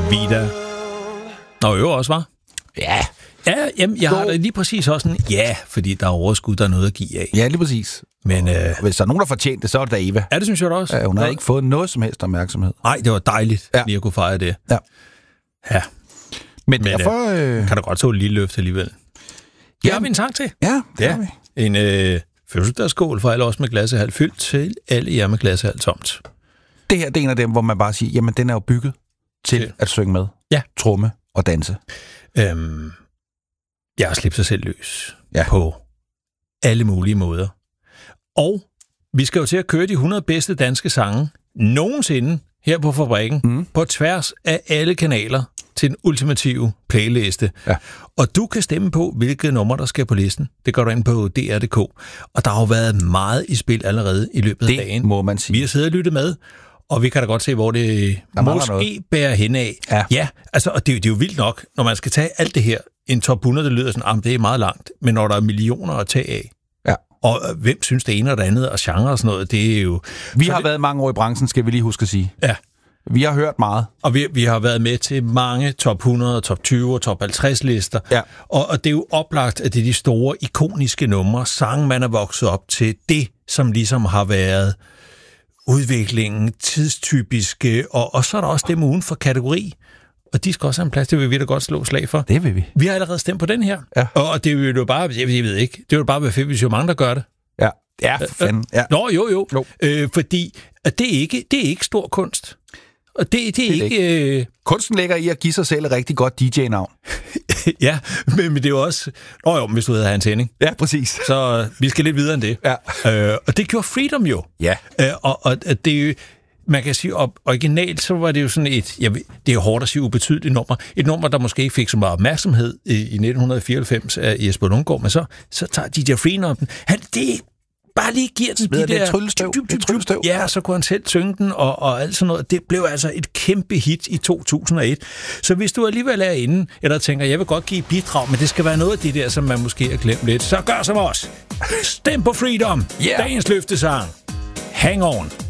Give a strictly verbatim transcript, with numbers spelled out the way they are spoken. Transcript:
Vida. Nå, jo også, var. Ja. Ja, jamen, jeg har da lige præcis også sådan, ja, fordi der er overskud, der er noget at give af. Ja, lige præcis. Men, øh, hvis der er nogen, der fortjente det, så er det da Eva. Ja, det synes jeg da også. Ja, hun har ja. ikke fået noget som helst opmærksomhed. Nej, det var dejligt, ja. lige at kunne fejre det. Ja. Ja. Men, Men derfor... Øh... Kan du godt tage et lille løft alligevel? Ja, har vi en sang til? Ja, det ja. har vi. En øh, fødselsdagsskål for alle os med glassehalv fyldt til alle jer med glassehalv tomt. Det her, det er en af dem, hvor man bare siger, jamen, den er jo bygget til ja. at synge med. Ja. Tromme og danse. Øhm, jeg har slippet sig selv løs ja. på alle mulige måder. Og vi skal jo til at køre de hundrede bedste danske sange nogensinde her på Fabrikken, mm. på tværs af alle kanaler til den ultimative playliste. Ja. Og du kan stemme på, hvilke numre der skal på listen. Det går du ind på D R punktum D K. Og der har jo været meget i spil allerede i løbet af det dagen. Det må man sige. Vi har siddet og lyttet med, og vi kan da godt se, hvor det der måske noget. bærer hen af. Ja, ja altså, og det, det er jo vildt nok, når man skal tage alt det her. En top hundrede, det lyder sådan, ah, det er meget langt. Men når der er millioner at tage af, ja. og øh, hvem synes det ene og det andet, og genre og sådan noget, det er jo... Vi har det... været mange år i branchen, skal vi lige huske at sige. Ja. Vi har hørt meget. Og vi, vi har været med til mange top hundrede, top tyve og top halvtreds lister. Ja. Og, og det er jo oplagt, at det er de store, ikoniske numre, sange, man er vokset op til, det, som ligesom har været udviklingen, tidstypiske, og, og så er der også dem uden for kategori. Og de skal også have en plads, det vil vi da godt slå slag for. Det vil vi. Vi har allerede stemt på den her. Ja. Og det vil jo bare, jeg ved ikke, det vil bare være fedt, hvis jo mange, der gør det. Ja, ja, fanden. Ja. Nå, jo, jo. jo. Øh, fordi at det, er ikke, det er ikke stor kunst. Og det, det er det ikke... ikke. Øh... Kunsten ligger i at give sig selv et rigtig godt D J-navn. ja, men, men det er jo også... Nå jo, hvis du hedder Hans Henning. Ja, præcis. Så øh, vi skal lidt videre end det. Ja. Øh, og det gjorde Freedom jo. Ja. Øh, og, og det er jo... Man kan sige, at originalt, så var det jo sådan et... Jeg ved, det er jo hårdt at sige ubetydeligt nummer. Et nummer, der måske ikke fik så meget opmærksomhed i, i nitten fireoghalvfems af Jesper Lundgaard, men så, så tager D J Freedom den. Han, det bare lige giver den de der... Tryllestøv. Dyb, dyb, dyb, dyb. Ja, så kunne han selv synge den, og, og alt sådan noget. Det blev altså et kæmpe hit i to tusind og et. Så hvis du alligevel er inde, eller tænker, jeg vil godt give bidrag, men det skal være noget af det der, som man måske har glemt lidt, så gør som os. Stem på Freedom. Yeah. Dagens løftesang. Hang on.